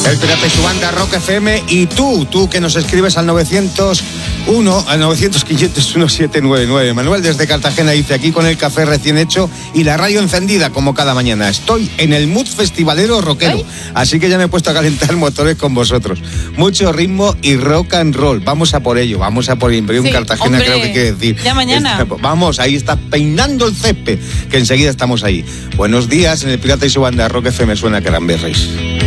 El Pirata y su banda Rock FM. Y tú que nos escribes al 900-500-1799. Manuel desde Cartagena dice: aquí con el café recién hecho y la radio encendida como cada mañana. Estoy en el mood festivalero rockero. Así que ya me he puesto a calentar motores con vosotros. Mucho ritmo y rock and roll. Vamos a por ello, vamos a por Imperium Sí, Cartagena, hombre, creo que quiere decir. ya mañana. Vamos, ahí está peinando el césped, que enseguida estamos ahí. Buenos días, en el Pirata y su banda Rock FM suena Cranberries.